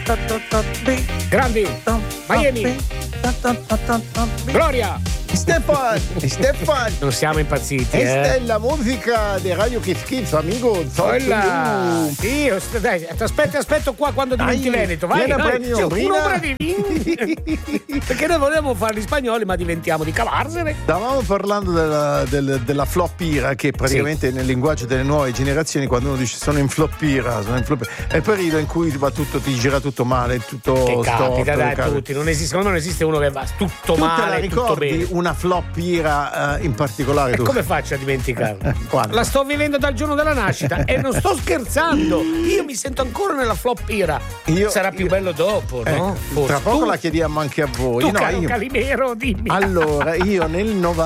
Grandi, Miami, Gloria, Stefan. non siamo impazziti, Questa è la musica di Radio Kiss Kiss, amico. Quella. Sì, dai, aspetto qua quando diventi veneto, vai, prendi un'opera di vino. Perché noi volevamo fare gli spagnoli, ma diventiamo di cavarsene. Stavamo parlando della floppira, che praticamente nel linguaggio delle nuove generazioni, quando uno dice sono in floppira, è il periodo in cui va tutto, ti gira tutto male, tutto che capita, storto, dai, tutti. Secondo me non esiste uno che va tutto tu male, te la tutto ricordi bene. una floppira in particolare? E come faccio a dimenticarla? Quando? La sto vivendo dal giorno della nascita e non sto scherzando. Io mi sento ancora nella floppira. Sarà più bello dopo, no? Tra poco la chiediamo anche a voi. Tu, caro Calimero, dimmi. Allora, io nel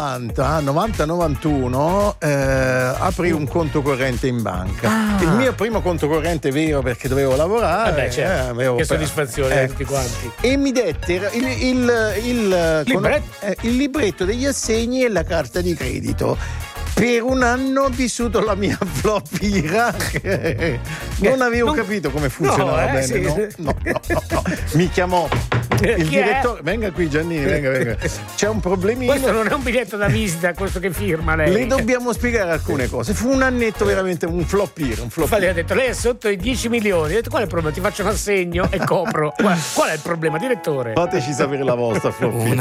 90-91 aprì un conto corrente in banca. Il mio primo conto corrente vero, perché dovevo lavorare. Certo. Che soddisfazione a tutti quanti. E mi dette il libretto degli assegni e la carta di credito. Per un anno ho vissuto la mia floppira. Non avevo capito come funzionava bene. Sì. No. Mi chiamò il direttore. Venga qui, Giannini, venga. C'è un problemino. Questo non è un biglietto da visita, questo che firma lei. Le dobbiamo spiegare alcune cose. Fu un annetto veramente un floppira. Infatti ha detto, lei è sotto i 10 milioni. Ha detto, qual è il problema? Ti faccio un assegno e copro. Qual è il problema, direttore? Fateci sapere la vostra floppira.